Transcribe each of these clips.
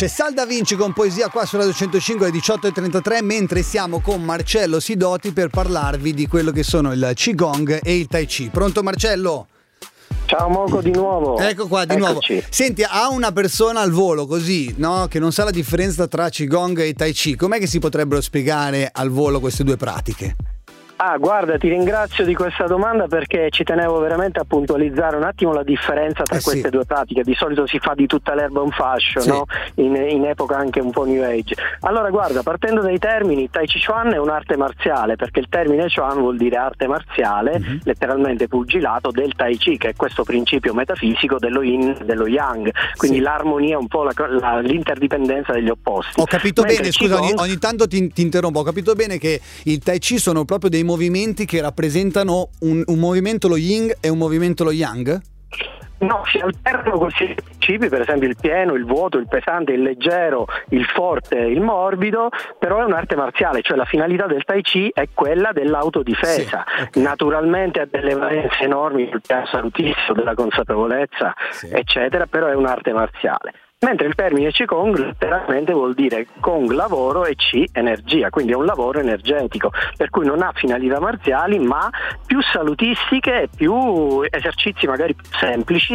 C'è Sal Da Vinci con poesia qua su Radio 105 alle 18:33, mentre siamo con Marcello Sidoti per parlarvi di quello che sono il Qigong e il Tai Chi. Pronto Marcello? Ciao Moco, di nuovo. Ecco qua di Eccoci. nuovo. Senti, a una persona al volo così, no, che non sa la differenza tra Qigong e Tai Chi, com'è che si potrebbero spiegare al volo queste due pratiche? Guarda, ti ringrazio di questa domanda perché ci tenevo veramente a puntualizzare un attimo la differenza tra queste due pratiche. Di solito si fa di tutta l'erba un fascio, sì, no? In epoca anche un po' New Age. Allora guarda, partendo dai termini, Tai Chi Chuan è un'arte marziale, perché il termine Chuan vuol dire arte marziale, letteralmente pugilato, del Tai Chi, che è questo principio metafisico dello Yin e dello Yang, quindi l'armonia, un po' l'interdipendenza degli opposti. Ho capito Mentre bene, scusa, Qigong... ogni tanto ti interrompo, ho capito bene che il Tai Chi sono proprio dei movimenti che rappresentano un movimento lo Yin e un movimento lo Yang? No, si alternano questi principi, per esempio il pieno, il vuoto, il pesante, il leggero, il forte, il morbido, però è un'arte marziale, cioè la finalità del Tai Chi è quella dell'autodifesa. Sì, okay. Naturalmente ha delle valenze enormi sul piano salutistico, della consapevolezza, eccetera, però è un'arte marziale. Mentre il termine Qigong letteralmente vuol dire Gong lavoro e Qi energia, quindi è un lavoro energetico, per cui non ha finalità marziali ma più salutistiche, più esercizi magari più semplici,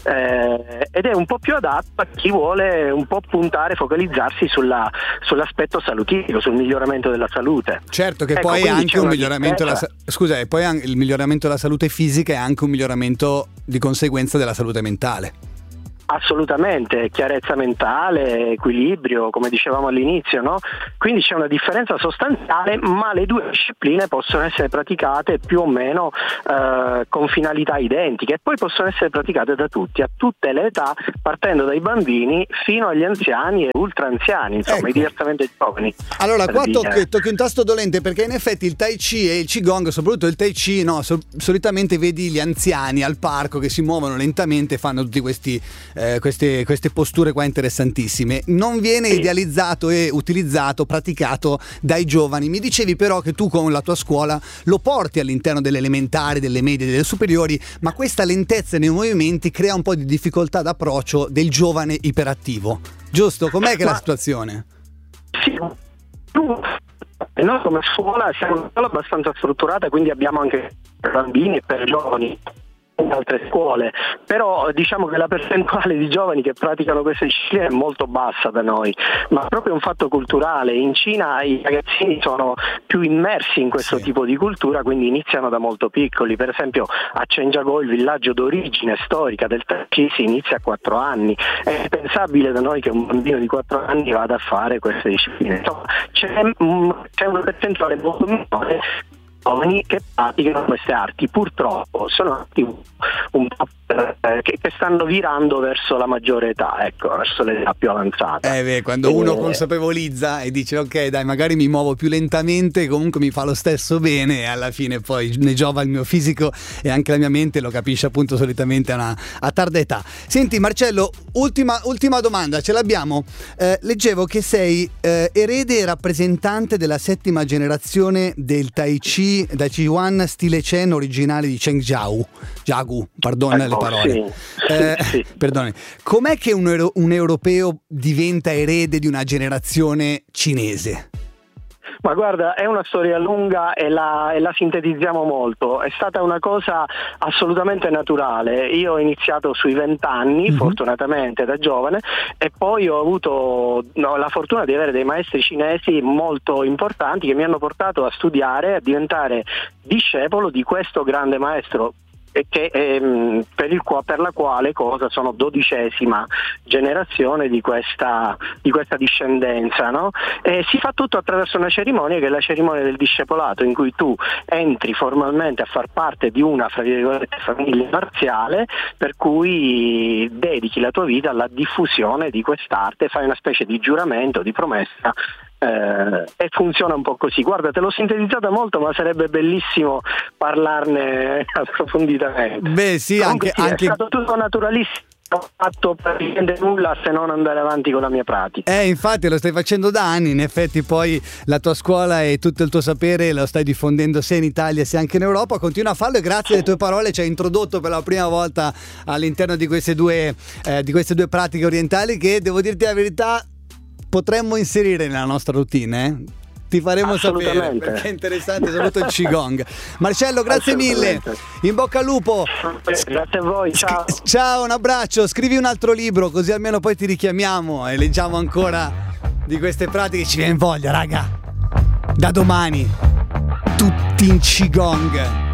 ed è un po' più adatto a chi vuole un po' puntare, focalizzarsi sull'aspetto salutistico, sul miglioramento della salute. Certo, che poi è anche un miglioramento e poi il miglioramento della salute fisica è anche un miglioramento di conseguenza della salute mentale. Assolutamente, chiarezza mentale, equilibrio, come dicevamo all'inizio, no? Quindi c'è una differenza sostanziale, ma le due discipline possono essere praticate più o meno con finalità identiche e poi possono essere praticate da tutti, a tutte le età, partendo dai bambini fino agli anziani e ultra anziani, insomma, ecco, i diversamente giovani. Allora, qua tocchi un tasto dolente, perché in effetti il Tai Chi e il Qigong, soprattutto il Tai Chi, no, solitamente vedi gli anziani al parco che si muovono lentamente, fanno tutti queste posture qua interessantissime. Non viene idealizzato e utilizzato, praticato dai giovani. Mi dicevi però che tu con la tua scuola lo porti all'interno delle elementari, delle medie, delle superiori, ma questa lentezza nei movimenti crea un po' di difficoltà d'approccio del giovane iperattivo, giusto? Com'è che è la situazione? Sì, noi come scuola siamo una scuola abbastanza strutturata, quindi abbiamo anche per bambini e per giovani in altre scuole, però diciamo che la percentuale di giovani che praticano queste discipline è molto bassa da noi, ma proprio un fatto culturale. In Cina i ragazzini sono più immersi in questo tipo di cultura, quindi iniziano da molto piccoli. Per esempio a Zhengzhagou, il villaggio d'origine storica del Tai Chi, si inizia a 4 anni. È pensabile da noi che un bambino di 4 anni vada a fare queste discipline. Insomma, c'è una percentuale molto minore giovani che praticano queste arti. Purtroppo sono arti un po' che stanno virando verso la maggiore età, ecco, verso l'età più avanzata. Quando uno consapevolizza e dice ok, dai, magari mi muovo più lentamente, comunque mi fa lo stesso bene, e alla fine poi ne giova il mio fisico e anche la mia mente, lo capisce appunto solitamente a tarda età. Senti Marcello, ultima domanda, ce l'abbiamo. Leggevo che sei erede e rappresentante della 7ª generazione del Tai Chi, da Qigong stile Chen originale di Zhengzhou. Perdona le parole. Sì. Perdone. Com'è che un europeo diventa erede di una generazione cinese? Ma guarda, è una storia lunga e la sintetizziamo molto. È stata una cosa assolutamente naturale. Io ho iniziato sui 20 anni, fortunatamente da giovane, e poi ho avuto la fortuna di avere dei maestri cinesi molto importanti che mi hanno portato a studiare, a diventare discepolo di questo grande maestro, e che per la quale sono 12ª generazione di questa discendenza, no? E si fa tutto attraverso una cerimonia che è la cerimonia del discepolato, in cui tu entri formalmente a far parte di una, fra virgolette, famiglia marziale, per cui dedichi la tua vita alla diffusione di quest'arte, fai una specie di giuramento, di promessa. E funziona un po' così. Guarda, te l'ho sintetizzata molto, ma sarebbe bellissimo parlarne approfonditamente. Beh sì, comunque, anche è stato tutto naturalissimo. Non ho fatto praticamente nulla se non andare avanti con la mia pratica. Infatti lo stai facendo da anni. In effetti poi la tua scuola e tutto il tuo sapere lo stai diffondendo sia in Italia sia anche in Europa. Continua a farlo, e grazie alle tue parole ci hai introdotto per la prima volta all'interno di queste due pratiche orientali, che devo dirti la verità potremmo inserire nella nostra routine, eh? Ti faremo sapere, perché è interessante, soprattutto il Qigong. Marcello, grazie mille, in bocca al lupo. Grazie a voi, ciao. Ciao, un abbraccio, scrivi un altro libro così almeno poi ti richiamiamo e leggiamo ancora di queste pratiche. Ci viene voglia, raga. Da domani tutti in Qigong.